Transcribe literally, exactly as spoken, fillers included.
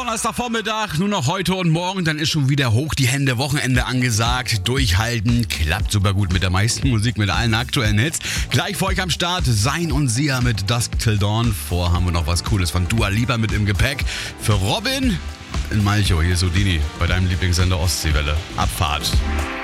Donnerstagvormittag, nur noch heute und morgen, dann ist schon wieder hoch die Hände, Wochenende angesagt. Durchhalten, klappt super gut mit der meisten Musik, mit allen aktuellen Hits. Gleich für euch am Start, Sein und Sia mit Dusk Till Dawn. Vor haben wir noch was Cooles von Dua Lipa mit im Gepäck. Für Robin in Malchow, hier ist Houdini bei deinem Lieblingssender Ostseewelle. Abfahrt.